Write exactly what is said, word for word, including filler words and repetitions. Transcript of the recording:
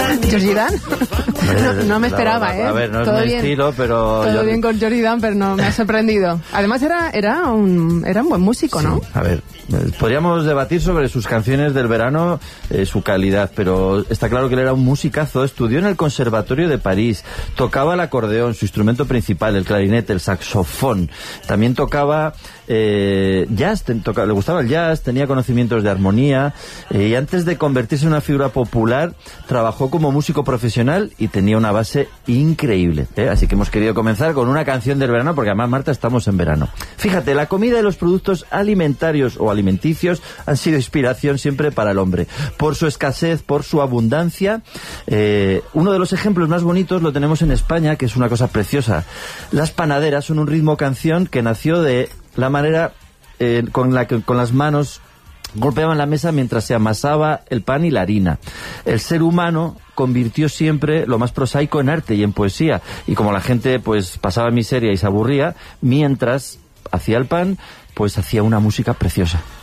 ¿Georgie Dan? No, no me esperaba, ¿eh? A ver, no es todo mi bien, estilo, pero... Todo yo... bien con Georgie Dan, pero no, me ha sorprendido. Además era era un, era un buen músico, ¿no? Sí, a ver, podríamos debatir sobre sus canciones del verano, eh, su calidad, pero está claro que él era un musicazo. Estudió en el Conservatorio de París, tocaba el acordeón, su instrumento principal, el clarinete, el saxofón. También tocaba eh, jazz, ten, toca, le gustaba el jazz, tenía conocimientos de armonía, eh, y antes de convertirse en una figura popular, trabajó como músico profesional y tenía una base increíble, ¿eh? Así que hemos querido comenzar con una canción del verano, porque además, Marta, estamos en verano. Fíjate, la comida y los productos alimentarios o alimenticios han sido inspiración siempre para el hombre. Por su escasez, por su abundancia, eh, uno de los ejemplos más bonitos lo tenemos en España, que es una cosa preciosa. Las panaderas son un ritmo canción que nació de la manera eh, con la que con las manos golpeaban la mesa mientras se amasaba el pan y la harina. El ser humano convirtió siempre lo más prosaico en arte y en poesía, y como la gente pues pasaba miseria y se aburría, mientras hacía el pan, pues hacía una música preciosa.